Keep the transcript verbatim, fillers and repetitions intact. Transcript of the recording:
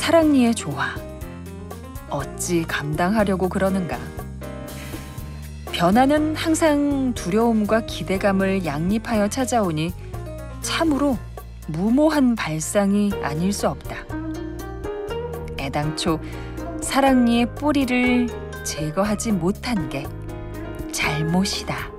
사랑니의 조화, 어찌 감당하려고 그러는가. 변화는 항상 두려움과 기대감을 양립하여 찾아오니 참으로 무모한 발상이 아닐 수 없다. 애당초 사랑니의 뿌리를 제거하지 못한 게 잘못이다.